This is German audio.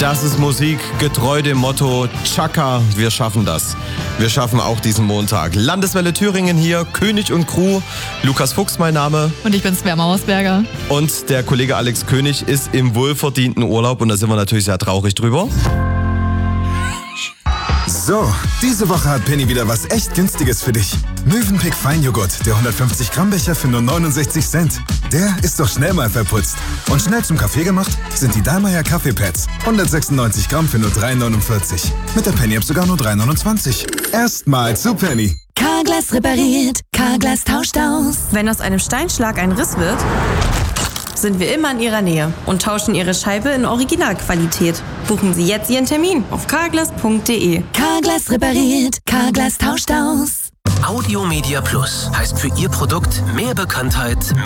Das ist Musik, getreu dem Motto Chaka, wir schaffen das. Wir schaffen auch diesen Montag. Landeswelle Thüringen hier, König und Crew. Lukas Fuchs mein Name. Und ich bin Svea Mausberger. Und der Kollege Alex König ist im wohlverdienten Urlaub und da sind wir natürlich sehr traurig drüber. So, diese Woche hat Penny wieder was echt Günstiges für dich. Mövenpick Feinjoghurt, der 150 Gramm Becher für nur 69 Cent. Der ist doch schnell mal verputzt. Und schnell zum Kaffee gemacht sind die Dallmayr Kaffeepads. 196 Gramm für nur 3,49. Mit der Penny-App sogar nur 3,29. Erstmal zu Penny. Carglass repariert, Carglass tauscht aus. Wenn aus einem Steinschlag ein Riss wird, sind wir immer in Ihrer Nähe und tauschen Ihre Scheibe in Originalqualität. Buchen Sie jetzt Ihren Termin auf carglass.de. Carglass repariert, Carglass tauscht aus. Audio Media Plus heißt für Ihr Produkt mehr Bekanntheit,